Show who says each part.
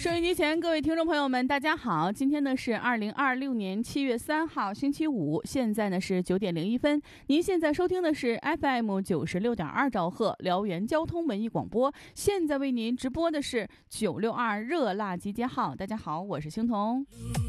Speaker 1: 收音机前各位听众朋友们大家好，今天呢是2026年7月3号星期五，现在呢是9点01分。您现在收听的是 FM 96.2兆赫辽源交通文艺广播，现在为您直播的是962热辣集结号。大家好，我是青铜。